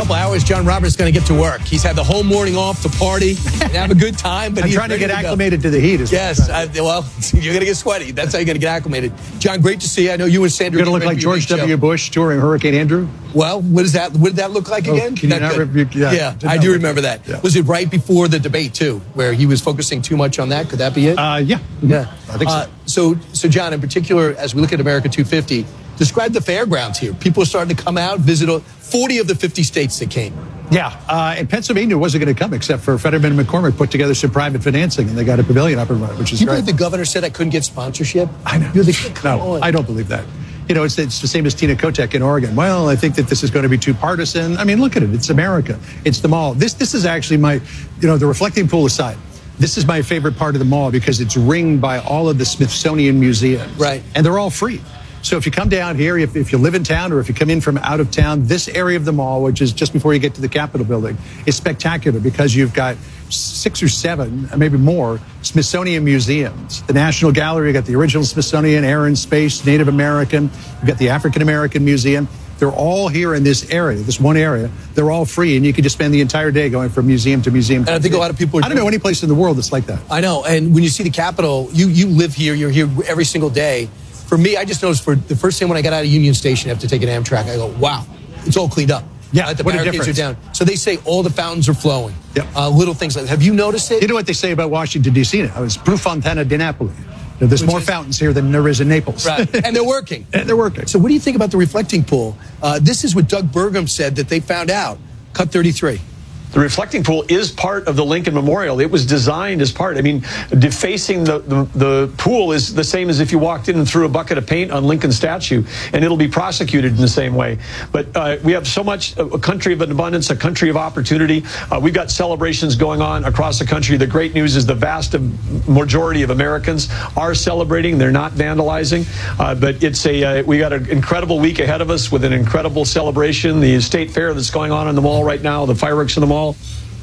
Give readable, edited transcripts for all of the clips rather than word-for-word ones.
couple hours, John Roberts is going to get to work. He's had the whole morning off to party and have a good time. But I'm trying to get acclimated to the heat. Yes. Well, you're going to get sweaty. That's how you're going to get acclimated. John, great to see you. I know you and Sandra. You're going to look like George W. Bush touring Hurricane Andrew. Well, what did that look like again? Can you not yeah, I do remember that. Yeah. Was it right before the debate, too, where he was focusing too much on that? Could that be it? Yeah. I think so. So, John, in particular, as we look at America 250, describe the fairgrounds here. People are starting to come out, visit 40 of the 50 states that came. Yeah, and Pennsylvania wasn't going to come except for Fetterman and McCormick put together some private financing, and they got a pavilion up and running, which is great. You believe the governor said I couldn't get sponsorship? I know. No, I don't believe that. You know, it's the same as Tina Kotek in Oregon. Well, I think that this is going to be too partisan. I mean, look at it. It's America. It's the mall. This is actually the reflecting pool aside. This is my favorite part of the mall because it's ringed by all of the Smithsonian museums. Right. And they're all free. So if you come down here, if you live in town or if you come in from out of town, this area of the mall, which is just before you get to the Capitol building, is spectacular because you've got 6 or 7, maybe more, Smithsonian museums. The National Gallery, you got the original Smithsonian, Air and Space, Native American, you've got the African American Museum. They're all here in this area, this one area. They're all free, and you can just spend the entire day going from museum to museum. And I think a lot of people I don't know any place in the world that's like that. I know, and when you see the Capitol, you live here, you're here every single day. For me, I just noticed for the first time when I got out of Union Station after taking Amtrak, I go, wow, it's all cleaned up. Yeah, the what a barricades difference. are down. So they say all the fountains are flowing. Yep. Little things like that. Have you noticed it? You know what they say about Washington, D.C. now? It's Proof Fontana di Napoli. There's more fountains here than there is in Naples. Right, and they're working. They're working. So what do you think about the reflecting pool? This is what Doug Burgum said that they found out. Cut 33. The reflecting pool is part of the Lincoln Memorial. It was designed as part. I mean, defacing the pool is the same as if you walked in and threw a bucket of paint on Lincoln's statue, and it'll be prosecuted in the same way. But we have so much, a country of abundance, a country of opportunity. We've got celebrations going on across the country. The great news is the vast majority of Americans are celebrating. They're not vandalizing. But it's we got an incredible week ahead of us with an incredible celebration. The state fair that's going on in the mall right now, the fireworks in the mall.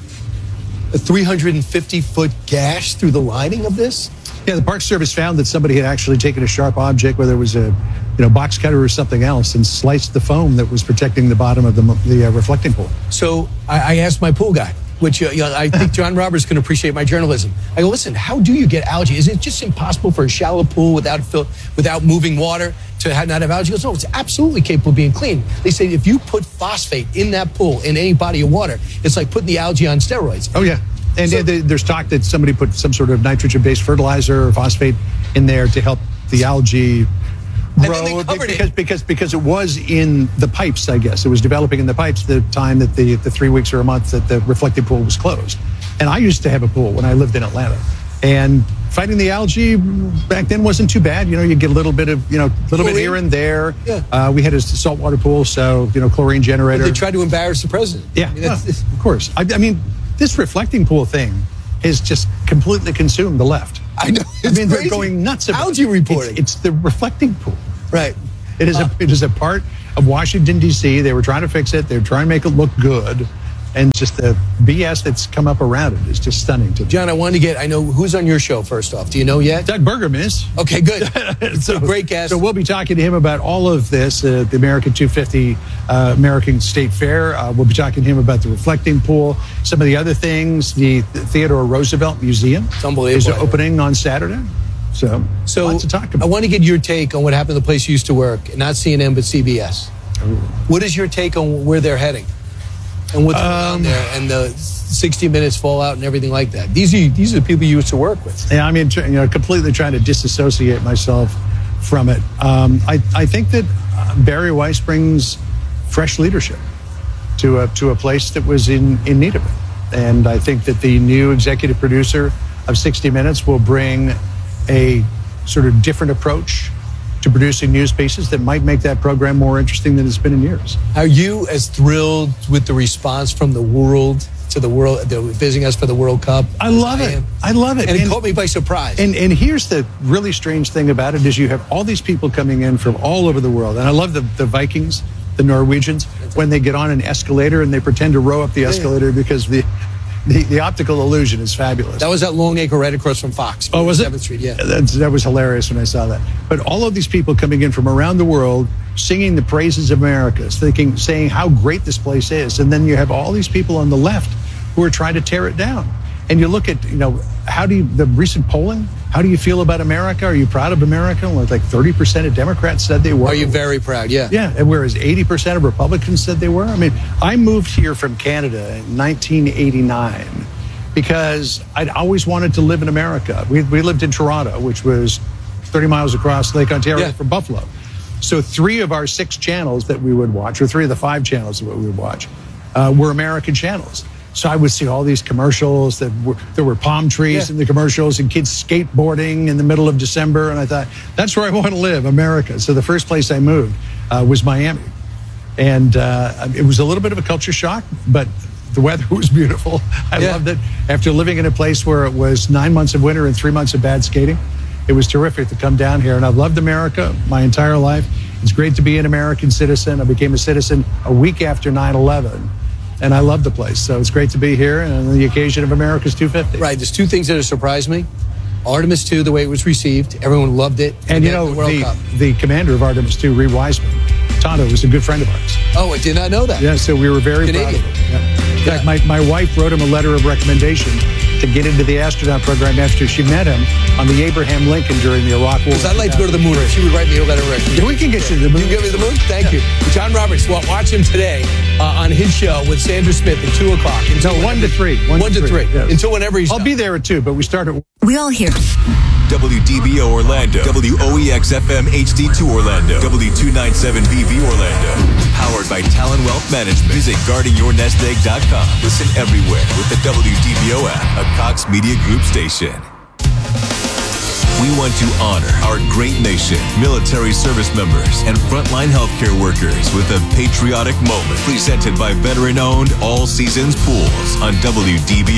A 350-foot gash through the lining of this? Yeah, the Park Service found that somebody had actually taken a sharp object, whether it was a box cutter or something else, and sliced the foam that was protecting the bottom of the reflecting pool. So I asked my pool guy, which I think John Roberts can appreciate my journalism. I go, listen, how do you get algae? Is it just impossible for a shallow pool without moving water to not have algae? He goes, no, it's absolutely capable of being clean. They say if you put phosphate in that pool, in any body of water, it's like putting the algae on steroids. Oh, yeah. And there's talk that somebody put some sort of nitrogen-based fertilizer or phosphate in there to help the algae grow because it was in the pipes, I guess. It was developing in the pipes the time that the 3 weeks or a month that the reflecting pool was closed. And I used to have a pool when I lived in Atlanta. And fighting the algae back then wasn't too bad. You get a little bit of, bit here and there. Yeah. We had a saltwater pool, so, chlorine generator. But they tried to embarrass the president. Yeah, of course. I mean, this reflecting pool thing has just completely consumed the left. I know. They're going nuts about algae reporting. It's the reflecting pool. Right. It is a part of Washington, D.C. They were trying to fix it. They were trying to make it look good. And just the BS that's come up around it is just stunning to me. John, I know who's on your show first off. Do you know yet? Doug Burgum is. Okay, good. It's a great guest. So we'll be talking to him about all of this, the American 250 American State Fair. We'll be talking to him about the reflecting pool, some of the other things. The Theodore Roosevelt Museum it's unbelievable. is opening on Saturday. So lots to talk about. I want to get your take on what happened to the place you used to work, not CNN, but CBS. Ooh. What is your take on where they're heading? And what's going on there, and the 60 Minutes fallout and everything like that. These are the people you used to work with. Yeah, I mean, completely trying to disassociate myself from it. I think that Barry Weiss brings fresh leadership to a place that was in need of it. And I think that the new executive producer of 60 Minutes will bring a sort of different approach to producing news pieces that might make that program more interesting than it's been in years. Are you as thrilled with the response from the world to the world, visiting us for the World Cup? I love it. I love it. And it caught me by surprise. And here's the really strange thing about it is you have all these people coming in from all over the world. And I love the Vikings, the Norwegians, when they get on an escalator and they pretend to row up the escalator because the optical illusion is fabulous. That was at Long Acre right across from Fox. Oh, was it? 7th Street, yeah. That was hilarious when I saw that. But all of these people coming in from around the world, singing the praises of America, saying how great this place is. And then you have all these people on the left who are trying to tear it down. And you look at, the recent polling, how do you feel about America? Are you proud of America? Like 30% of Democrats said they were. Are you very proud? Yeah. Yeah, and whereas 80% of Republicans said they were. I mean, I moved here from Canada in 1989 because I'd always wanted to live in America. We lived in Toronto, which was 30 miles across Lake Ontario from Buffalo. So 3 of our 6 channels that we would watch, or 3 of the 5 channels that we would watch, were American channels. So I would see all these commercials there were palm trees in the commercials and kids skateboarding in the middle of December. And I thought, that's where I want to live, America. So the first place I moved was Miami. And it was a little bit of a culture shock, but the weather was beautiful. I loved it. After living in a place where it was 9 months of winter and 3 months of bad skating, it was terrific to come down here. And I've loved America my entire life. It's great to be an American citizen. I became a citizen a week after 9/11. And I love the place. So it's great to be here on the occasion of America's 250. Right. There's 2 things that have surprised me. Artemis 2, the way it was received. Everyone loved it. And the commander of Artemis 2, Reed Wiseman, Tonto, was a good friend of ours. Oh, I did not know that. Yeah, so we were very Canadian. proud of him. Yeah. In fact, my wife wrote him a letter of recommendation to get into the astronaut program after she met him on the Abraham Lincoln during the Iraq War. Because I'd like to go to the moon. If she would write me a letter of recommendation. Yeah, we can get you to the moon. You can get me to the moon? Thank you. John Roberts, watch him today on his show with Sandra Smith at 2 o'clock. No, 1 to 3. 1 to 3. Yes. Until whenever he's I'll be there at 2, but we start at... We all hear. WDBO Orlando, WOEX FM HD2 Orlando, W297VV Orlando. Powered by Talon Wealth Management. Visit guardingyournestegg.com. Listen everywhere with the WDBO app, a Cox Media Group station. We want to honor our great nation, military service members, and frontline healthcare workers with a patriotic moment presented by veteran-owned All Seasons Pools on WDBO.